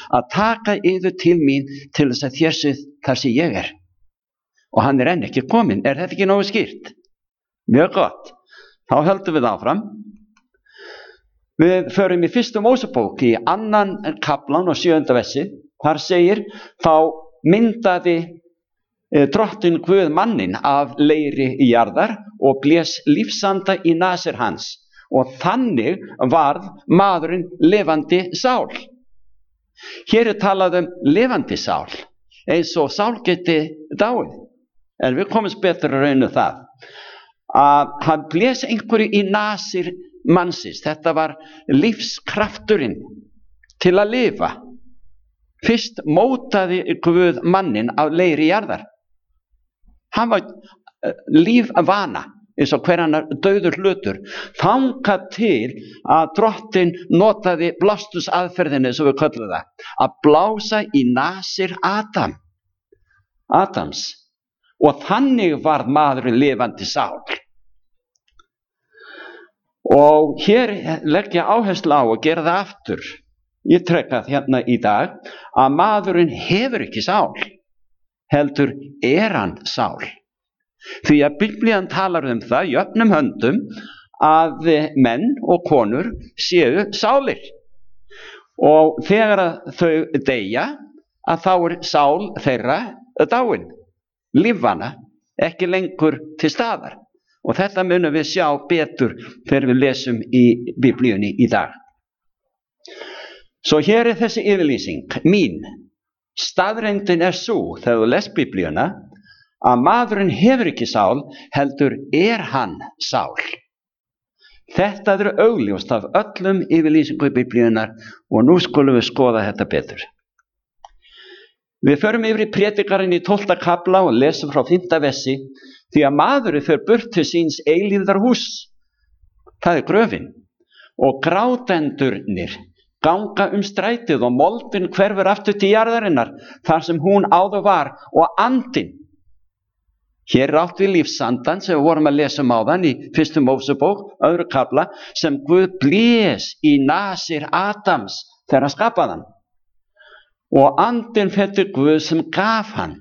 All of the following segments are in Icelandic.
að taka yður til mín til þess að þér séð þar sem ég er. Og hann enn ekki kominn. Er þetta ekki nógu skýrt? Mjög gott. Þá höldum við áfram. Við förum í 1. Mósebók í 2. kaflan og 7. versi. Þar segir, þá myndaði drottinn Guð manninn af leiri í jarðar og blés lífsanda í nasir hans. Og þannig varð maðurinn lifandi sál. Hér talað lifandi sál, eins og sál geti dáið. En við komumst betur að rauna það. Að hann blés einhverju í nasir mannsins. Þetta var lífskrafturinn til að lifa. Fyrst mótaði Guð manninn af leiri jarðar. Hann var lífvana, eins og hver annar dauður hlutur. Þangað til að drottinn notaði blástusaðferðinni, svo við köllum það, að blása í nasir Adams. Og þannig varð maðurinn lifandi sál. Og hér legg ég áherslu á að gera það aftur. Ég treka hérna í dag að maðurinn hefur ekki sál, heldur hann sál. Því að Biblían talar það í öfnum höndum að menn og konur séu sálir. Og þegar þau deyja, að þá sál þeirra dáin. Lífvana, ekki lengur til staðar. Og þetta munum við sjá betur þegar við lesum í Biblíunni í dag. Svo hér þessi yfirlýsing mín. Staðreyndin sú, þegar þú les Biblíuna, að maðurinn hefur ekki sál, heldur hann sál. Þetta augljóst af öllum yfirlýsingu í Biblíunar og nú skulum við skoða þetta betur. Við förum yfir í Predikarinn í 12. kafla og lesum frá 5. versi, því að maðurinn fer burt til síns eilífðarhúss. Það gröfin. Og grátendurnir ganga strætið og moldin hverfur aftur til jarðarinnar, þar sem hún áður var, og andinn. Hér átt við lífsandan sem við vorum að lesa áðan í 1. Mósebók, 2. kafla, sem Guð blés í nasir Adams þegar hann skapaði hann. Og andinn fæddi Guð sem gaf hann.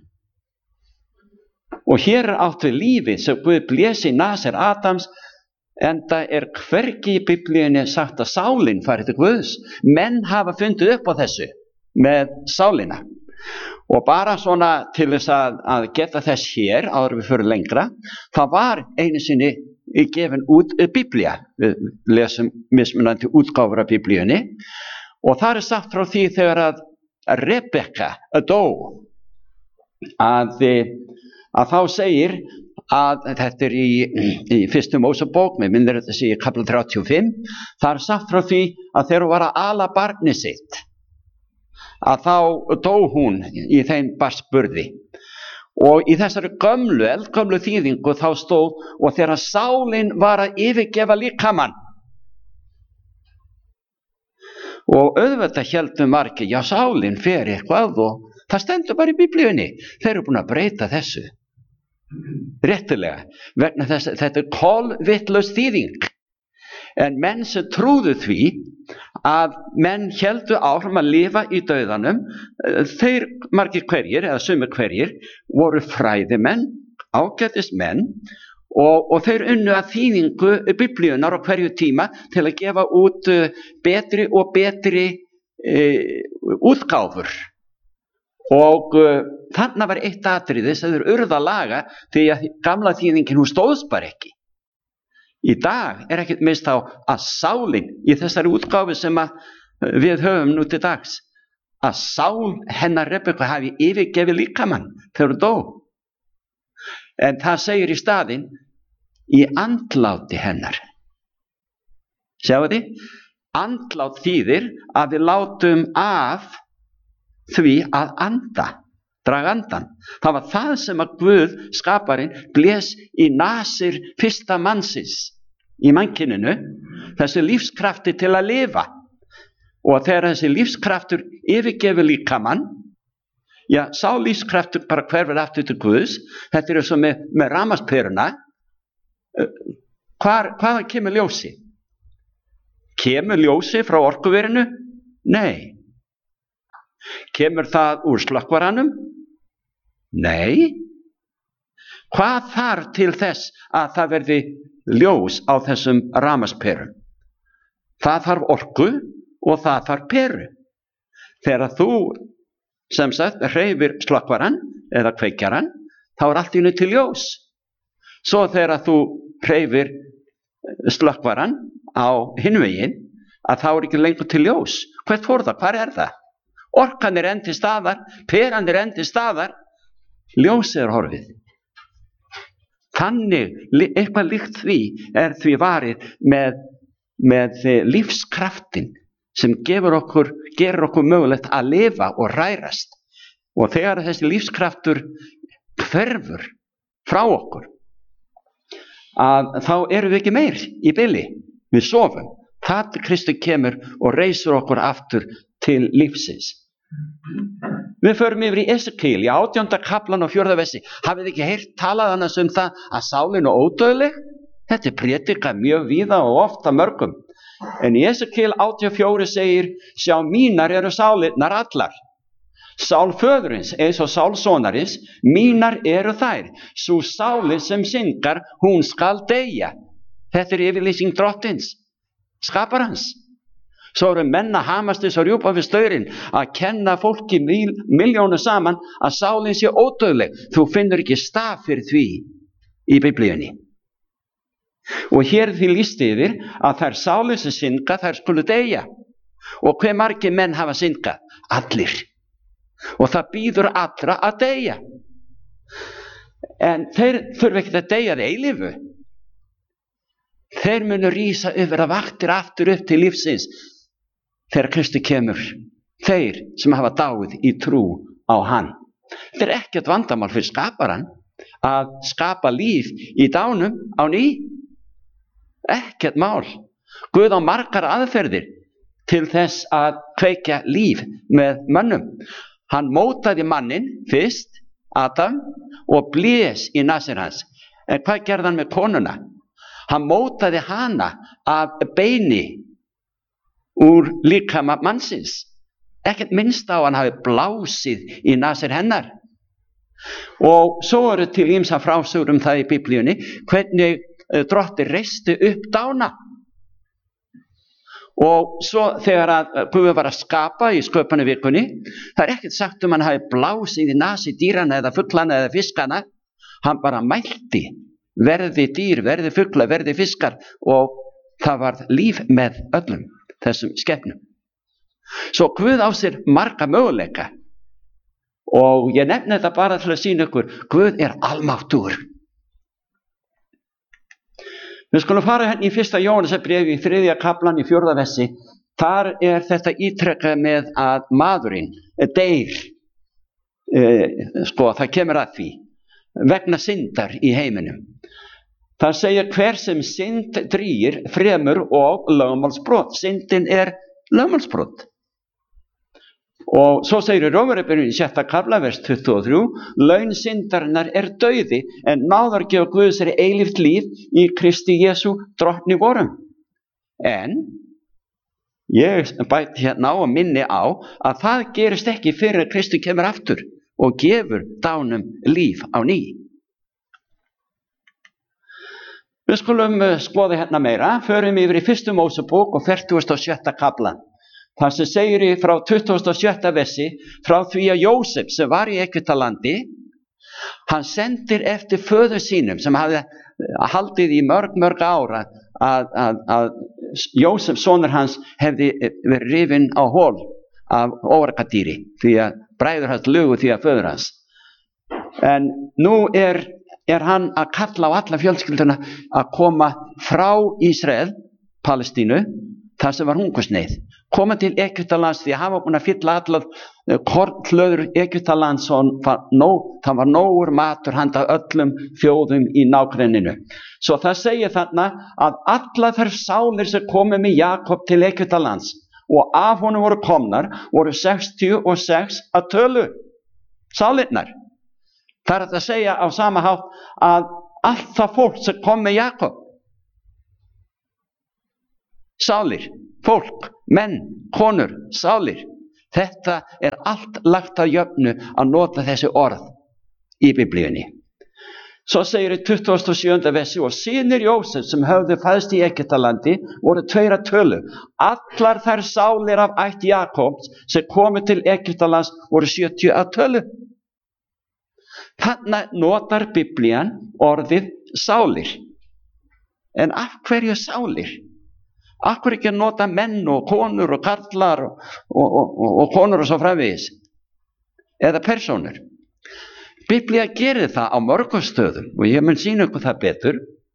Og hér átt við lífið sem Guð blés í nasir Adams, enda hvergi í Biblíunni sagt að sálin fari til Guðs. Menn hafa fundið upp á þessu með sálina. Og bara svona til þess að geta þess hér, áður við fyrir lengra, það var einu sinni gefin út Biblía. Við lesum mismunandi útgáfur af Biblíunni. Og það sagt frá því þegar að Rebekka dó, að þá segir að þetta í 1. Mósebók, með minnir þetta sé í kafla 35, það sagt frá því að þegar hún var að ala barnið sitt, að þá dó hún í þeim barnsburði. Og í þessari eldgömlu þýðingu þá stóð, og þegar sálin var að yfirgefa líkamann. Og auðvitað héldu margir, já, sálin fer eitthvað, og það stendur bara í Biblíunni. Þeir eru búin að breyta þessu. Réttilega, vegna þess að þetta kolvitlaus þýðing. En menn sem trúðu því að menn héldu áfram að lifa í dauðanum, þeir margir hverjir, eða sumir hverjir, voru fræðimenn, ágætismenn, og þeir unnu að þýðingu Biblíunar á hverju tíma til að gefa út betri og betri útgáfur. Og þarna var eitt atriði sem þeir urðu að laga, því að gamla þýðingin hún stóðst bara ekki. Í dag ekkert minnst á að sálin í þessari útgáfu sem við höfum nú til dags, að sál hennar Rebekku hafi yfirgefið líkamann þegar hún dó. En það segir í staðinn í andláti hennar. Sjáu þið? Andlát þýðir að við látum af því að anda, draga andan. Það var það sem að Guð skaparinn blés í nasir fyrsta mannsins í mannkyninu, þessi lífskrafti til að lifa. Og þegar þessi lífskraftur yfirgefur líkamann, já, sá lífskraftur bara hverfur aftur til Guðs. Þetta svo með rafmagnsperuna. Hvaðan kemur ljósi? Kemur ljósi frá orkuverinu? Nei. Kemur það úr slökkvaranum? Nei. Hvað þarf til þess að það verði ljós á þessum rafmagnsperum? Það þarf orku og það þarf peru. Þegar þú sem sagt hreyfir slökkvaran eða kveikjaran, þá allt í einu til ljós. Svo þegar þú hreyfir slökkvaran á hinn veginn, að þá ekki lengur til ljós. Hvert fór það? Hvar það? Orkan enn til staðar, peran enn til staðar, ljósið horfið. Þannig, eitthvað líkt því því varið með lífskraftin sem gerir okkur mögulegt að lifa og rærast. Og þegar þessi lífskraftur hverfur frá okkur, þá erum við ekki meir í bili. Við sofum. Það Kristur kemur og reisur okkur aftur til lífsins. Við förum yfir í Esekiel, í 18. kaflan og 4. versi. Hafið ekki heyrt talað annars það að sálin er ódauðleg? Þetta predikað mjög víða og ofta mörgum. En í Esekiel 84 segir, sjá mínar eru sálirnar allar. Sál föðurins eins og sál sonarins, mínar eru þær. Sú sálin sem syngar, hún skal deyja. Þetta yfirlýsing drottins, skaparans. Svo eru menn að hamast þess að rjúpa við staurinn að kenna fólki milljónu saman að sálin sé ódauðleg. Þú finnur ekki staf fyrir því í Biblíunni. Og hér því lýst yfir að þær sálin sem synga, þær skulu deyja. Og hve margir menn hafa syngað? Allir. Og það býður allra að deyja. En þeir þurfa ekki að deyja að eilífu. Þeir munu rísa yfir að vaktir aftur upp til lífsins þegar Kristur kemur. Þeir sem hafa dáið í trú á hann. Þetta ekkert vandamál fyrir skaparan að skapa líf í dánum á ný. Ekkert mál. Guð á margar aðferðir til þess að kveikja líf með mönnum. Hann mótaði mannin fyrst, Adam, og blés í nasir hans. En hvað gerði hann með konuna? Hann mótaði hana af beini úr líkama mannsins. Ekkert minnst á hann hafi blásið í nasir hennar. Og svo eru til ýmsa frásögur það í Biblíunni, hvernig Drottinn reisti upp dána. Og svo þegar að Guð var að skapa í sköpunarvikunni, það ekkert sagt hann hafi blásið í nasi dýrana eða fuglana eða fiskana. Hann bara mælti, verði dýr, verði fugla, verði fiskar, og það var líf með öllum þessum skepnum. Svo Guð á sér marga möguleika, og ég nefni þetta bara til að sýna ykkur, Guð er almáttugur. Við skulum fara hérna í 1. Jóhannesarbréfi í 3. kaflan í 4. versi. Þar þetta ítrekkað með að maðurinn deyr. Það kemur að því vegna syndar í heiminum. Það segir hver sem synd drýgir fremur og lögmálsbrot. Syndin lögmálsbrot. Og svo segir í Rómverjabréfinu í 6. kafla vers 23, laun syndarinnar dauði, en náðargjöf Guðs eilíft líf í Kristi Jesú drottni vorum. En ég bæti hérna á og minni á að það gerist ekki fyrir að Kristi kemur aftur og gefur dánum líf á ný. Við skulum skoða hérna meira, förum yfir í 1. Mósebók og 46. kaflan. Það sem segir frá 27. versi, frá því að Jósef sem var í Egyptalandi, hann sendir eftir föður sínum sem hafði haldið í mörg ára að Jósef sonur hans hefði verið rifinn á hol af órakadýri, því að bræður hans lugu því að föður hans. En nú er hann að kalla á alla fjölskylduna að koma frá Ísrael, Palestínu, þar sem var hungursneyð. Koma til Egyptalands því að hafa búin að fylla allar kornhlöður Egyptalands, og það var nógur matur handa öllum þjóðum í nágrenninu. Svo það segir þarna að allar þær sálir sem komu með Jakob til Egyptalands og af honum voru komnar voru 66 að tölu. Sálirnar. Það að segja á sama hátt að allt það fólk sem kom með Jakob, sálir, fólk, menn, konur, sálir, Þetta allt lagt að jöfnu að nota þessi orð í Biblíunni. Svo segir í 27. versi: og synir Jósef sem höfðu fæðst í Egyptalandi voru 2 að tölu. Allar þær sálir af ætt Jakobs sem komu til Egyptalands voru 70 að tölu. Þannig notar Biblían orðið sálir. En af hverju sálir? Af hverju ekki að nota menn og konur og karlar og konur og svo framvegis? Eða persónur? Biblía gerir það á mörgum stöðum og ég mun sýna ykkur það betur.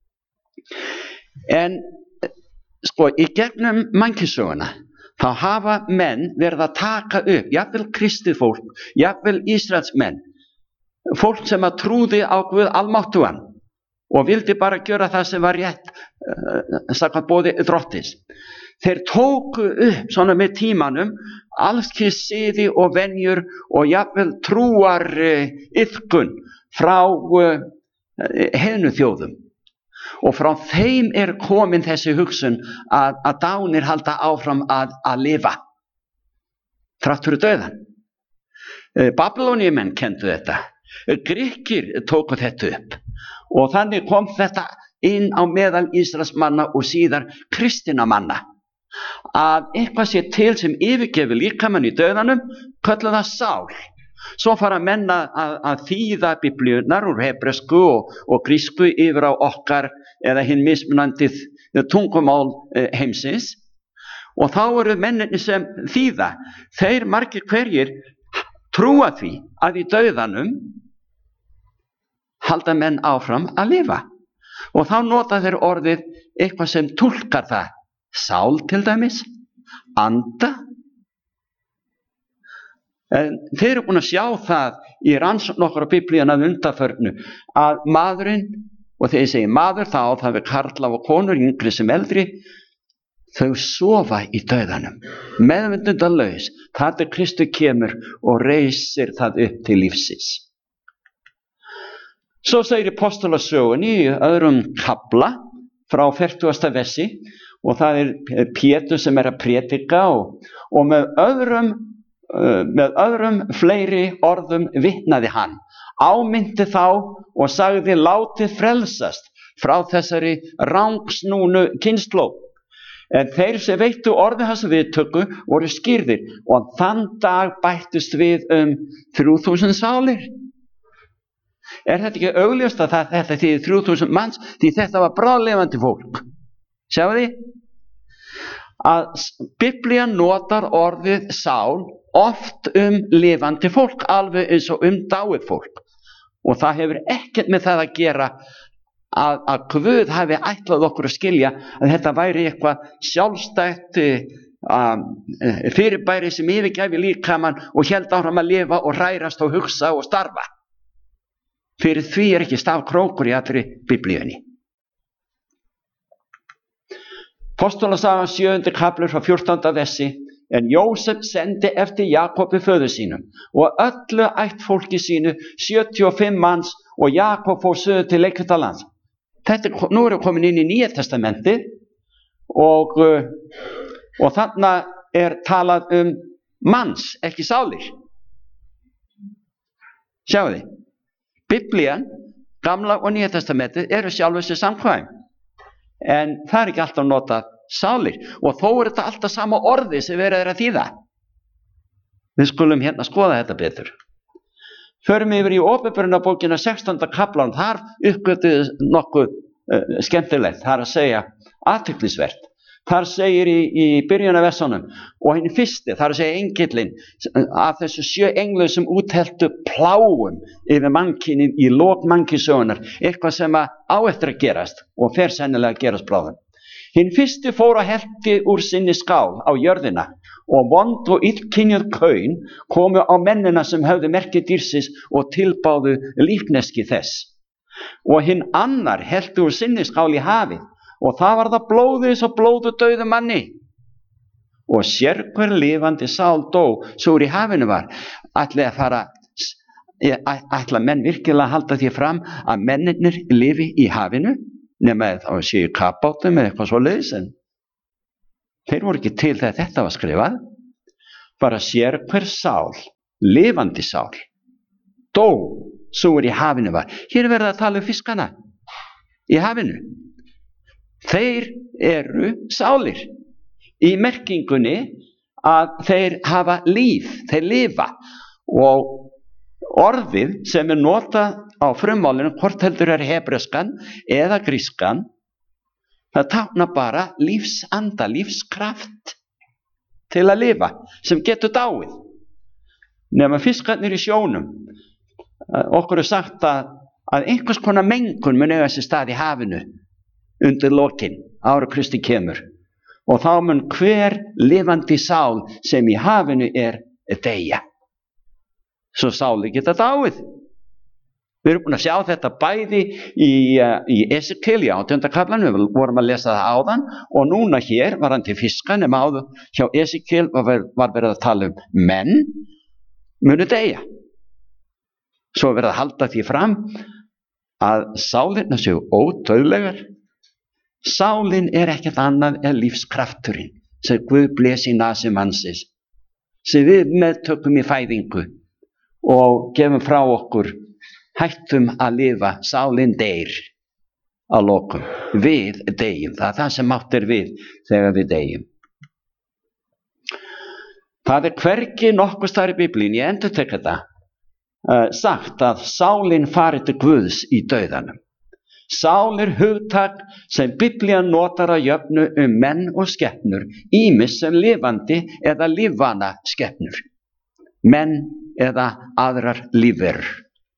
En sko, í gegnum mannkynssöguna þá hafa menn verið að taka upp, jafnvel kristið fólk, jafnvel Ísraelsmenn, fólk sem að trúði á Guð almáttugan og vildi bara gjöra það sem var rétt samkvæmt boði Drottins. Þeir tóku upp svona með tímanum alls kyns siði og venjur og jafnvel trúar iðkun frá heiðnu þjóðum. Og frá þeim komin þessi hugsun að dánir halda áfram að lifa þrátt fyrir dauðan. Babylóníumenn kenndu þetta. Grikkir tóku þetta upp. Og þannig kom þetta inn á meðal Ísraelsmanna og síðar kristinna manna. Að eitthvað sé til sem yfirgefur líkamann í dauðanum, kölluðu það sál. Svo fara menn að þýða biblíurnar úr hebresku og grísku yfir á okkar eða hinn mismunandi tungumál heimsins. Og þá eru mennirnir sem þýða. Þeir margir hverjir trúa því að í dauðanum halda menn áfram að lifa. Og þá nota þeir orðið eitthvað sem túlkar það. Sál til dæmis, anda. En þeir eru búin að sjá það í rannsókn okkar á Biblíunni að undanförnu að maðurinn, og þegar ég segi maður þá það er karlar og konur, yngri sem eldri, þau sofa í dauðanum, meðvitundalaus, þar til Kristur kemur og reisir það upp til lífsins. Svo segir í Postulasögunni í öðrum kafla frá 40. versi, og það er Pétur sem er að prédika og með öðrum fleiri orðum vitnaði hann, áminnti þá og sagði: látið frelsast frá þessari rangsnúnu kynslóð. En þeir sem veittu orði hans viðtöku voru skírðir og þann dag bættust við 3000 sálir. Er þetta ekki augljóst að þetta þýðir 3000 manns, því þetta var bráðlifandi fólk? Sjáu þið? Að Biblían notar orðið sál oft lifandi fólk, alveg eins og dáið fólk. Og það hefur ekkert með það að gera að Guð hafi ætlað okkur að skilja að þetta væri eitthvað sjálfstætt fyrirbæri sem yfirgæfi líkamann og hélt áfram að lifa og hrærast og hugsa og starfa. Fyrir því ekki stafkrókur í allri Biblíunni. Postulasagan 7. kafli frá 14. versi: en Jósef sendi eftir Jakobi föður sínum og öllu ættfólki sínu 75 manns og Jakob fór suður til Egyptalands. Nú erum við komin inn í Nýja testamentið og þarna talað manns, ekki sálir. Sjáu þið, Biblían, Gamla og Nýja testamentið eru sjálfur sér samkvæm. En það er ekki alltaf notað sálir og þó er þetta alltaf sama orði sem verið að þýða. Við skulum hérna skoða þetta betur. Förum yfir í Åpenbarunarbókina 16. kaflan, þar uppgötuðust nokkuð skemmtilegt, það er að segja athyglisvert. Þar segir í byrjun af versunum: og hinn fyrsti, það er að segja engillinn af þessu 7 englum sem útheltu pláum yfir mannkynið í lok mannkynssögunnar, eitthvað sem á eftir að gerast og fer sennilega að gerast bráðum. Hinn fyrsti fór að helti úr sinni skál á jörðina og vond og illkynjuð kaun komu á mennina sem höfðu merki dýrsins og tilbáðu líkneski þess. Og hinn annar helti úr sinni skál í hafið og það var það blóðið svo blóðu dauðu manni. Og sérhver lifandi sál dó svo í hafinu var. Ætla menn virkilega að halda því fram að mennirnir lifi í hafinu, nema þá séu kapátum eða eitthvað svoleiðis, en þeir voru ekki til þegar þetta var skrifað. bara sér hver sál, lifandi sál, dó, svo í hafinu var. Hér verða að tala fiskana í hafinu. Þeir eru sálir í merkingunni að þeir hafa líf, þeir lifa, og orðið sem notað á frummálinu, hvort heldur hebreskan eða grískan, það táknar bara lífsanda, lífskraft til að lifa, sem getur dáið. Nema fiskarnir í sjónum, okkur sagt að einhvers konar mengun mun eiga sér stað í hafinu undir lokin, ára Kristi kemur, og þá mun hver lifandi sál sem í hafinu deyja, svo sáli geta dáið. Við erum búin að sjá þetta bæði í Esekiel í 18. kaflanum, við vorum að lesa það áðan, og núna hér var hann til fiska, nema áður hjá Esekiel var verið að tala menn munu deyja. Svo verið að halda því fram að sálirna séu ódauðlegar. Sálin ekkert annað en lífskrafturinn sem Guð blés í nasi mannsins, sem við meðtökum í fæðingu og gefum frá okkur, hættum að lifa, sálin deyr að lokum. Við deyjum, það sem átt við þegar við deyjum. Það hvergi nokkuð staðar í Biblíunni, ég endurtek þetta, sagt að sálin fari til Guðs í dauðanum. Sál hugtak sem Biblían notar að jöfnu menn og skepnur, ýmis sem lifandi eða lífvana skepnur, menn eða aðrar lífverur.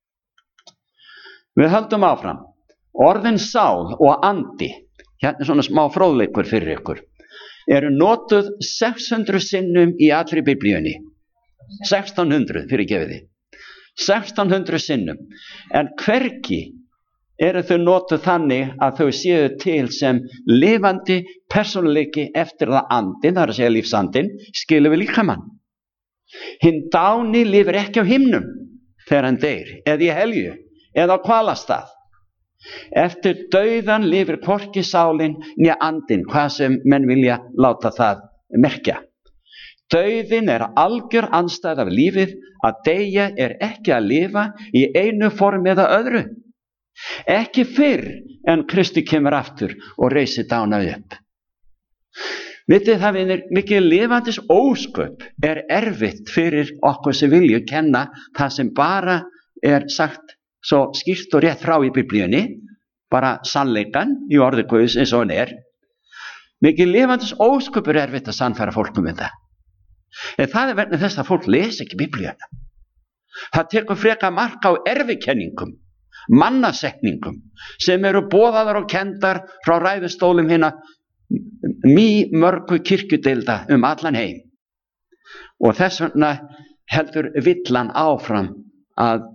Við höldum áfram. Orðin sál og andi, hérna svona smá fróðleikur fyrir ykkur, eru notuð 600 sinnum í allri Biblíunni. 1600 fyrir gefiði. 1600 sinnum. En hvergi eru þau notuð þannig að þau séu til sem lifandi persónuleiki eftir það andin, það að segja lífsandin, skilur við líkamann. Hinn dáni lifir ekki á himnum þegar hann deyr, eða í helju, eða á hvalastað. Eftir dauðan lifir hvorki sálin né andin, hvað sem menn vilja láta það merkja. Dauðin algjör andstæða af lífið, að deyja ekki að lifa í einu formi eða öðru. Ekki fyrr en Kristi kemur aftur og reisir dána upp. Vitið það, vinir, mikið lifandis ósköp erfitt fyrir okkur sem vilju kenna það sem bara sagt svo skýrt og rétt frá í Biblíunni, bara sannleikan í orði Guðs eins og hann Mikið lifandis ósköp erfitt að sannfæra fólk þetta. En það vegna þess að fólk lesi ekki Biblíuna. Það tekur freka mark á erfikenningum, mannasetningum sem eru boðaðar og kendar frá ræðustólum hinna mörgu kirkjudeilda allan heim. Og þess vegna heldur villan áfram að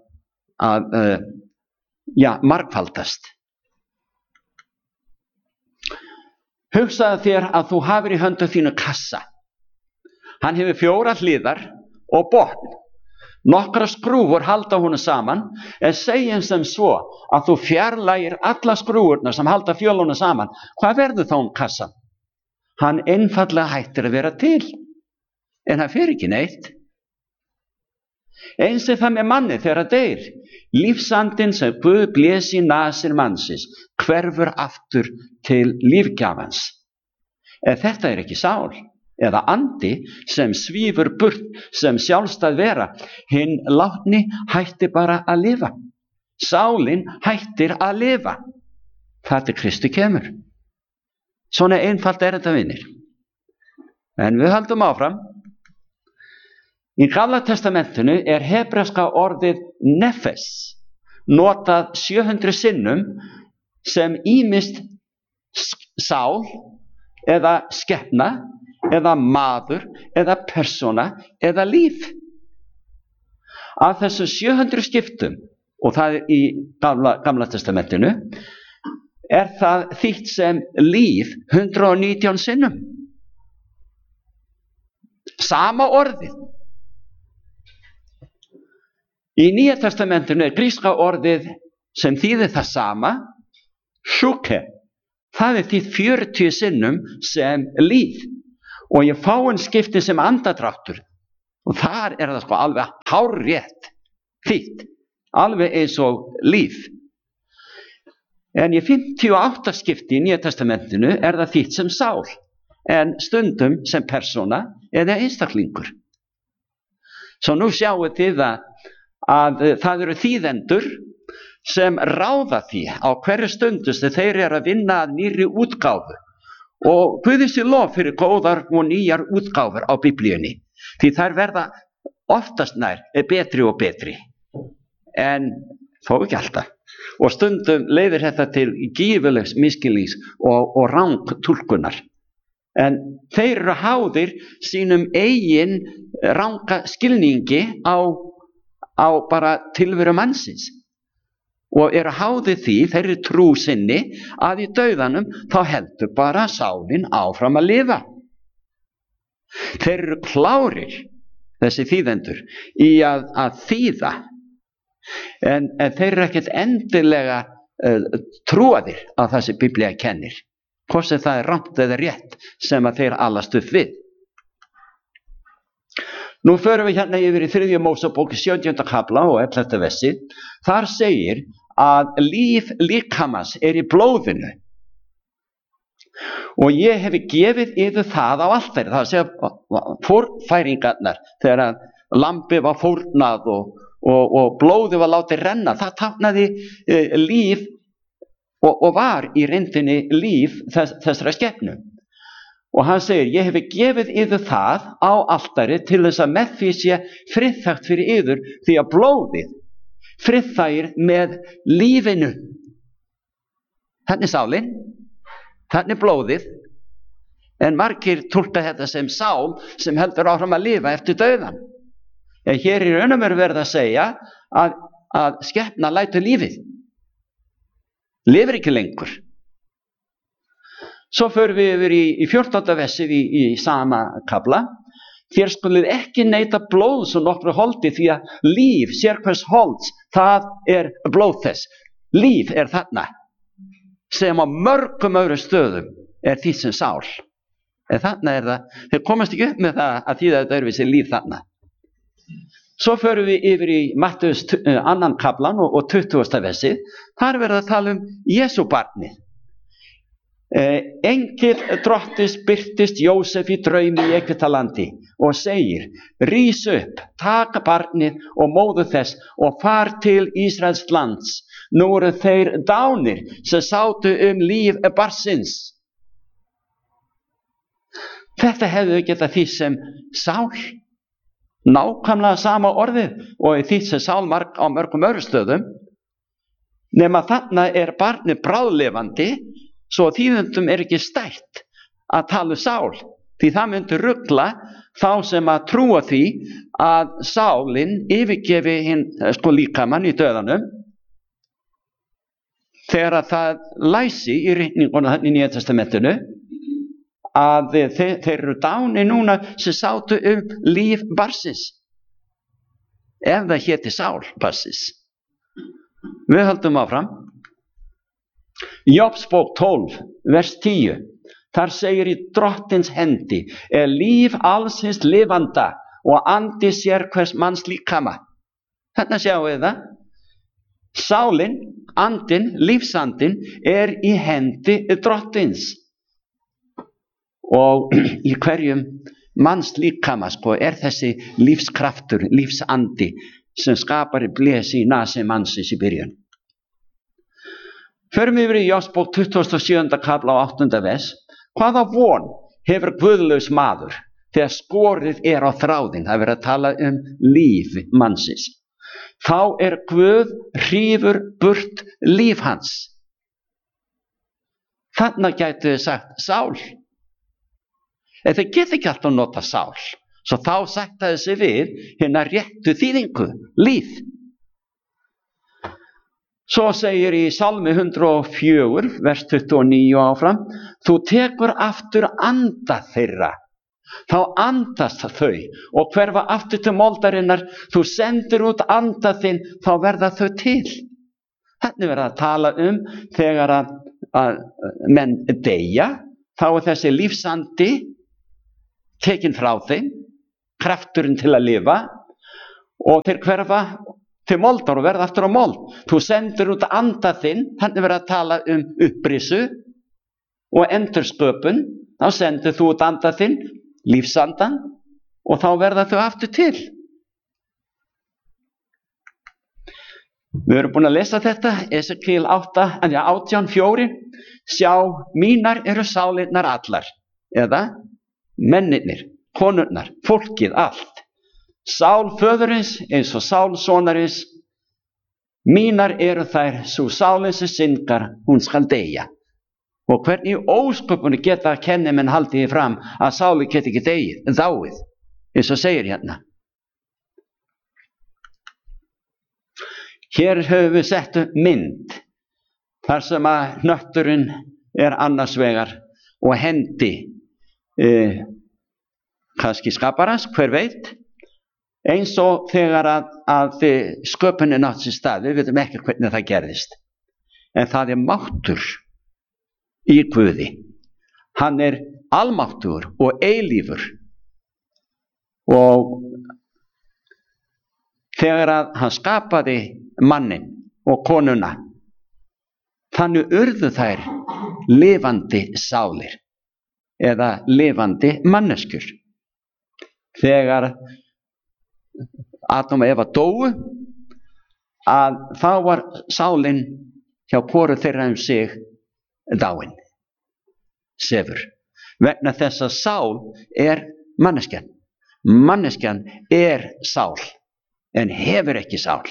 margfaldast. Hugsaðu þér að þú hafir í höndum þínu kassa. Hann hefur 4 hliðar og botn. Nokkra skrúfur halda honum saman, en segjum sem svo að þú fjarlægir alla skrúfurnar sem halda fjölunum saman. Hvað verður þá kassan? Hann einfaldlega hættir að vera til, en hann fer ekki neitt. Eins það með manni þegar hann deyr. Lífsandinn sem Guð blés í nasir mannsins hverfur aftur til lífgjafans. En þetta ekki sál eða andi sem svífur burt sem sjálfstæð vera. Hinn látni hættir bara að lifa. Sálin hættir að lifa. Það Kristi kemur. Svona einfalt þetta, vinir. En við höldum áfram. Í Gamla testamentinu hebreska orðið nefes notað 700 sinnum sem ýmist sál eða skepna eða maður eða persóna eða líf. Af þessu 700 skiptum, og það í Gamla testamentinu, það þýtt sem líf 119 sinnum. Sama orðið. Í Nýja testamentinu gríska orðið sem þýðir það sama, shuke. Það þýtt 40 sinnum sem líf. Og í fáein skipti sem andadráttur. Og þar það sko alveg hárrétt þýtt, alveg eins og líf. En í 58 skipti í Nýja testamentinu það þýtt sem sál, en stundum sem persóna eða einstaklingur. Svo nú sjáum þið að það eru þýðendur sem ráða því á hverju stundu sem þeir að vinna að nýrri útgáfu. Og Guði sé lof fyrir góðar og nýjar útgáfur á Biblíunni, því þær verða oftast nær betri og betri, en þó ekki alltaf. Og stundum leiðir þetta til gífurlegs misskilnings og rangtúlkunar. En þeir eru háðir sínum eigin ranga skilningi á bara tilveru mannsins. Og eru háðir því, þeirri trú sinni, að í dauðanum þá heldur bara sálin áfram að lifa. Þeir eru klárir, þessi þýðendur, í að þýða, en þeir eru ekkert endilega trúaðir á það sem Biblía kennir, hvort sem það rangt eða rétt sem að þeir alast upp við. Nú förum við hérna yfir í 3. Mósebók 17. kafla og 11. versi. Þar segir að líf líkamans í blóðinu, og ég hef gefið yður það á altari. Það segja fórnfæringarnar, þegar að lambi var fórnað og blóði var látið renna, það táknaði líf og var í reyndinni líf þessara skepnu. Og hann segir, ég hef gefið yður það á altari til þess að með því sé friðþægt fyrir yður, því að blóðið friðþægir með lífinu. Þannig sálin, þannig blóðið, en margir túlka þetta sem sál sem heldur áfram að lifa eftir dauðan. En hér í raun og veru verið að segja að skepna lætur lífið, lifir ekki lengur. Svo förum við yfir í 14. versið í sama kafla. Þér skulið ekki neyta blóðs og nokkru holdi, því að líf sérhvers holds, það blóð þess. Líf þarna, sem á mörgum öðrum stöðum því sem sál. En þarna það, þeir komast ekki upp með það að þýða þetta öðruvísi líf þarna. Svo förum við yfir í Mattheus 2. kaflan og 20. versið. Þar verður að tala Jesú barnið. Engill drottins birtist Jósef í draumi í Egyptalandi og segir, rís upp, taka barnið og móður þess og far til Ísraels lands. Nú eru þeir dánir sem sátu líf barnsins. Þetta hefðu getað þýtt sem sál, nákvæmlega sama orðið og þýtt sem sál á mörgum öðrum stöðum, nema þarna barnið bráðlifandi, svo þýðendum ekki stætt að tala sál, því það myndi rugla þá sem að trúa því að sálin yfirgefi hinn líkamann í dauðanum, þegar að það læsi í ritninguna í Nýja testamentinu að þeir eru dánir núna sem sátu líf barnsins, ef það héti sál barnsins. Við höldum áfram. Jóbsbók 12, vers 10. Þar segir, í drottins hendi líf allsins lifanda og andi sérhvers manns líkama. Þarna sjáum við það. Sálin, andin, lífsandin í hendi drottins. Og í hverjum manns líkama þessi lífskraftur, lífsandi sem skapari blési í nasi mannsins í byrjun. Förum yfir í Jóbsbók 27. kafla og 8. vers. Hvaða von hefur guðlaus maður þegar skorið á þráðinn? Það verið að tala líf mannsins. Þá Guð hrífur burt líf hans. Þarna gætu þið sagt sál. En þeir geta ekki alltaf nota sál. Svo þá sætta þessi við hérna réttu þýðingu, líf. Svo segir í Salmi 104, vers 29 áfram, þú tekur aftur anda þeirra, þá andast þau og hverfa aftur til moldarinnar, þú sendir út anda þinn, þá verða þau til. Þetta verða að tala þegar að menn deyja, þá þessi lífsandi tekin frá þeim, krafturinn til að lifa og þeir hverfa til moldar og verða aftur á mold. Þú sendir út anda þinn, þannig verður að tala upprisu og endursköpun, þá sendir þú út anda þinn, lífsandan, og þá verða þau aftur til. Við erum búin að lesa þetta, Esekiel 18:4. Sjá, mínar eru sálirnar allar, eða mennirnir, konurnar, fólkið allt. Sál föðurins eins og sál sonarins, mínar eru þær, sú sálin sem syndgar, hún skal deyja. Og hvernig ósköpunni geta kennimenn haldið fram að sáli geti ekki dáið, eins og segir hérna. Hér höfum við sett upp mynd, þar sem að hnötturinn er annars vegar og hendi, kannski skaparans, hver veit, eins og þegar að sköpunin átt sér stað, við veitum ekki hvernig það gerðist. En það er máttur í Guði. Hann er almáttur og eilífur. Og þegar að hann skapaði mannin og konuna, þannig urðu þær lifandi sálir eða lifandi manneskjur. Þegar Adam og Eva dóu, að þá var sálin hjá hvoru þeirra sig dáin, sefur. Vegna þess að sál er manneskjan. Manneskjan er sál, en hefur ekki sál.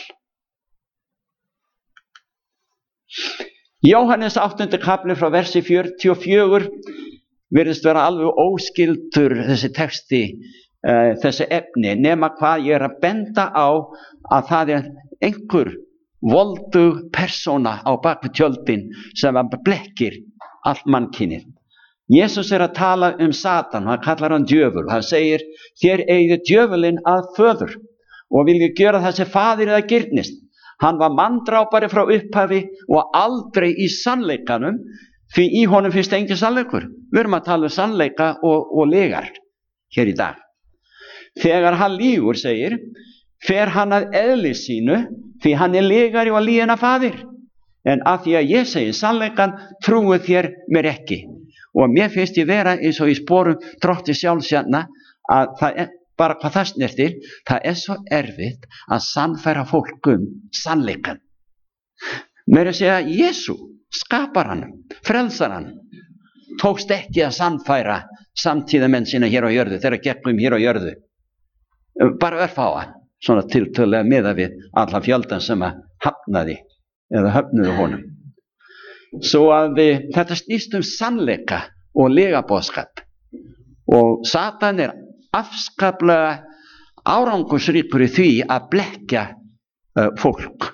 Jóhannes 8. kafli frá versi 44 virðist vera alveg óskyldur þessi texti, þessi efni, nema hvað ég er að benda á að það er einhver voldug persóna á bakvið tjöldin sem blekkir allt mannkynið. Jesús er að tala Satan, hann kallar hann djöful, hann segir, þér eigið djöfulinn að föður og viljið gera það sem faðir eða girnist. Hann var manndrápari frá upphafi og aldrei í sannleikanum, því í honum finnst engin sannleikur. Við erum að tala sannleika og legar hér í dag. Þegar hann lýgur, segir, fer hann að eðli sínu, því hann er legari og lygina faðir. En að því að ég segi sannleikan, trúið þér mér ekki. Og mér finnst ég vera eins og í sporum Drottins sjálfs hérna, að það er bara hvað það snertir, það er svo erfitt að sannfæra fólk sannleikan. Meira að segja Jesú, skaparann, frelsarann, tókst ekki að sannfæra samtíðamenn sína hér á jörðu, þegar gegnum hér á jörðu. Bara örfáa, svona tiltölulega miðað við allan fjöldan sem að hafnaði eða höfnuðu honum. Svo að þetta snýst sannleika og legaboðskap. Og Satan er afskaplega árangursríkur í því að blekkja fólk.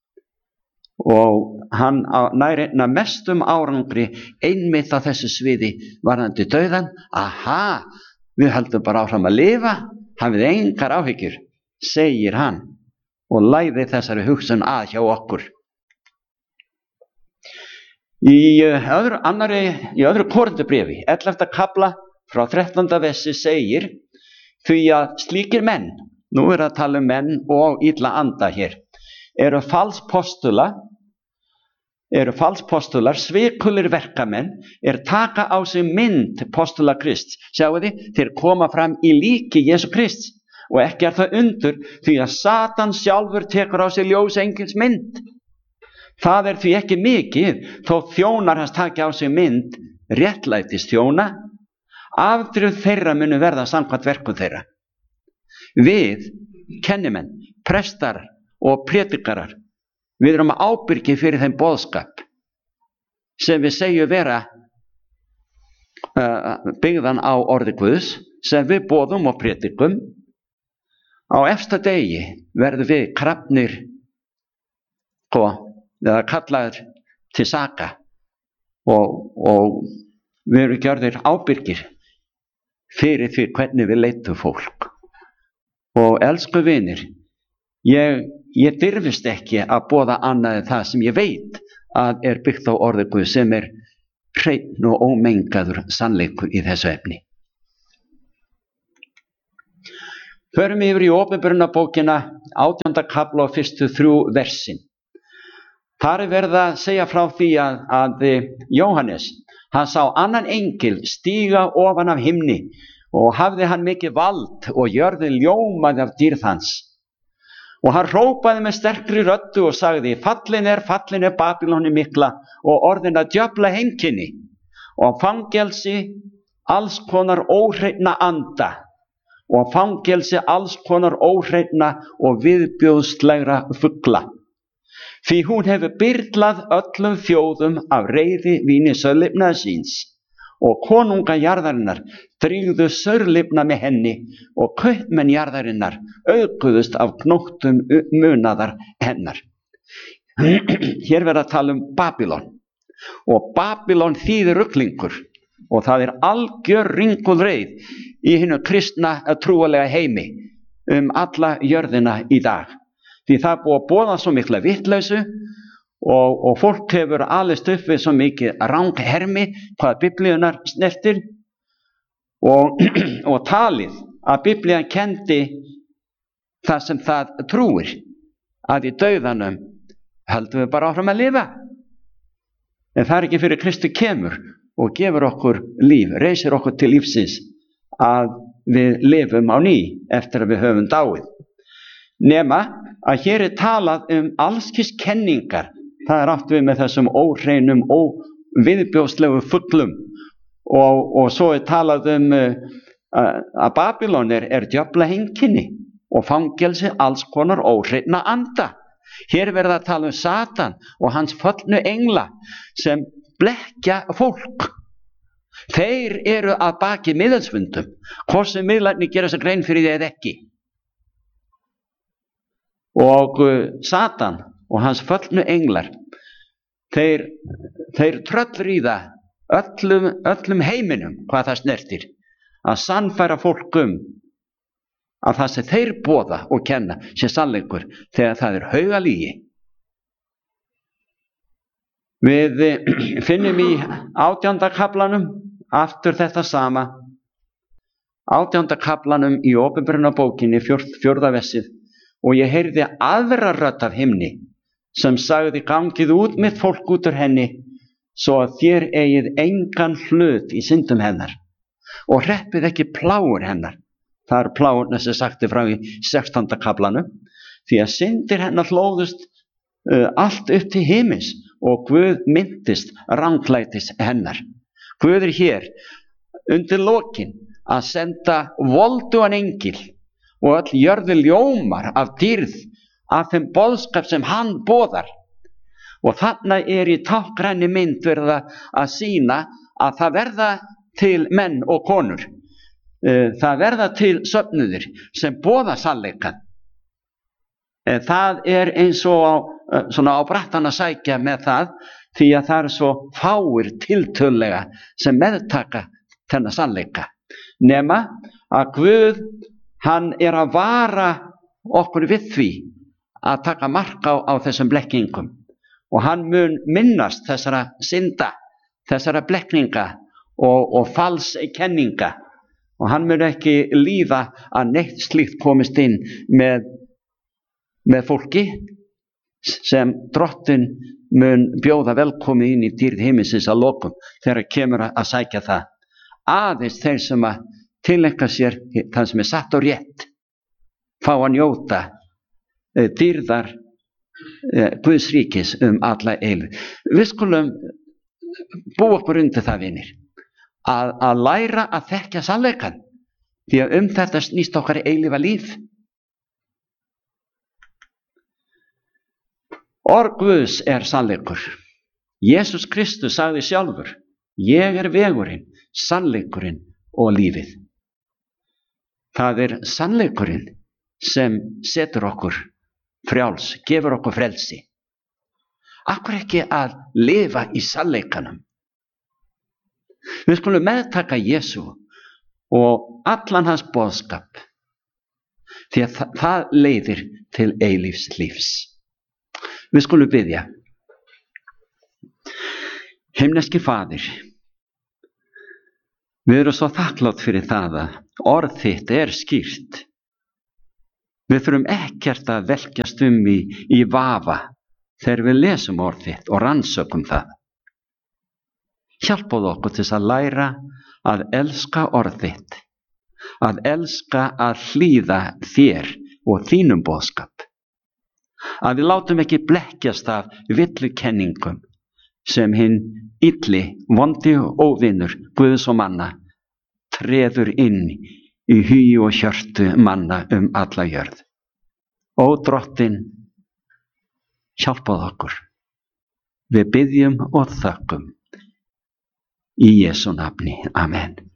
Og hann nær einna mestum árangri einmitt á þessu sviði varðandi dauðan. Aha, við höldum bara áfram að lifa, hafið engar áhyggjur, segir hann og læði þessari hugsun að hjá okkur. Í öðru Korinthubréfi, 11. kafla frá 13. versi segir, því að slíkir menn, nú er að tala menn og illa anda hér, eru falspostular, svikulir verkamenn, taka á sig mynd postula Krists. Sjáu þið, þeir koma fram í líki Jesú Krists og ekki er það undur því að Satan sjálfur tekur á sig ljós engils mynd. Það er því ekki mikið, þó þjónar hans taki á sig mynd réttlætis þjóna, afdrif þeirra munu verða samkvæmt verkum þeirra. Við, kennimenn, prestar og prédikarar, við erum ábyrgir fyrir þeim boðskap sem við segjum vera byggðan á orði Guðs, sem við boðum og prédikum. Á efsta degi verðum við krafnir eða kallaður til saka og við erum gjörðir ábyrgir fyrir því hvernig við leitum fólk. Og elsku vinir, ég dirfist ekki að boða annað en það sem ég veit að er byggt á orði Guð, sem er hreinn og ómengaður sannleikur í þessu efni. Förum yfir í Opinberunarbókina 18. kafla og fyrstu 3 versin. Þar verið að segja frá því að Jóhannes, hann sá annan engil stíga ofan af himni og hafði hann mikið vald og jörðin ljómaði af dýrð hans. Og hann hrópaði með sterkri röddu og sagði, fallin er Babýloni mikla og orðin að djöfla heimkynni og fangelsi alls konar óhreinna anda og fangelsi alls konar óhreinna og viðbjóðslegra fugla. Því hún hefur byrlað öllum þjóðum af reiði víni saurlifnaðar síns og konunga jarðarinnar drýgðu saurlifna með henni og kaupmenn jarðarinnar auðguðust af knóttum munaðar hennar. Hér verður að tala Babýlon og Babýlon þýðir ruglingur og það algjör ringul reið í hinu kristna trúalega heimi alla jörðina í dag. Því það búið að boða svo mikla vitleysu og fólk hefur alist upp við svo mikið ranghermi hvað Biblíunar snertir og talið að Biblían kendi það sem það trúir, að í dauðanum höldum við bara áfram að lifa. En það ekki fyrir Kristi kemur og gefur okkur líf, reisir okkur til lífsins að við lifum á ný eftir að við höfum dáið. Nema að hér talað allskis kenningar. Það átt við með þessum óhreinum og viðbjóðslegu fuglum og svo talað að Babýlon djöfla heimkynni og fangelsi alls konar óhreinna anda. Hér verða að tala Satan og hans föllnu engla sem blekkja fólk. Þeir eru að baki miðilsfundum, hvort sem miðlarnir gera sér grein fyrir því eða ekki. Og Satan og hans föllnu englar, þeir tröllríða öllum heiminum hvað það snertir, að sannfæra fólk að það sem þeir boða og kenna sé sannleikur þegar það haugalygi. Við finnum í 18. kaflanum aftur þetta sama, 18. kaflanum í Opinberunarbókinni 4. versið, og ég heyrði aðra rödd af himni sem sagði, gangið út með fólk út úr henni svo að þér eigið engan hlut í syndum hennar og hreppið ekki plágur hennar. Það plágurna sem sagti frá í 16. kaflanum, því að syndir hennar hlóðust allt upp til himins og Guð myndist ranglætis hennar. Guð hér undir lokin að senda voldugan engil og öll jörðu ljómar af dýrð af þeim boðskap sem hann boðar. Og þarna í táknrænni mynd verða að sýna að það verða til menn og konur. Það verða til söfnuðir sem boða sannleikann. Það eins og á brattan að sækja með það, því að það svo fáir tiltölulega sem meðtaka þennan sannleika. Nema að Guð, hann að vara okkur við því að taka mark á þessum blekkingum. Og hann mun minnast þessara synda, þessara blekkinga og falskenninga. Og hann mun ekki líða að neitt slíkt komist inn með fólki sem Drottinn mun bjóða velkomið inn í dýrð himinsins að lokum þegar kemur að sækja það. Aðeins þeir sem að tileinka sér það sem satt og rétt fá að njóta dýrðar Guðs ríkis alla eilífð. Við skulum búa okkur undir það, vinir, að læra að þekkja sannleikann, því að þetta snýst okkar eilífa líf. Orð Guðs sannleikur. Jesús Kristus sagði sjálfur, ég vegurinn, sannleikurinn og lífið. Það sannleikurinn sem setur okkur frjáls, gefur okkur frelsi. Akkur ekki að lifa í sannleikanum. Við skulum meðtaka Jesú og allan hans boðskap, því að það leiðir til eilífs lífs. Við skulum biðja. Himneski Faðir, við erum svo þakklátt fyrir það að orð þitt skýrt Við þurfum ekkert að velkjast í vafa þegar við lesum orð þitt og rannsökum það. Hjálpaðu okkur til að læra að elska orð þitt, að elska að hlýða þér og þínum boðskap. Að við látum ekki blekkjast af villukenningum sem hinn illi, vondi og óvinur Guðs og manna treður inn í hugi og hjörtu manna alla jörð. Ó Drottinn, hjálpaðu okkur. Við biðjum og þökkum í Jesú nafni. Amen.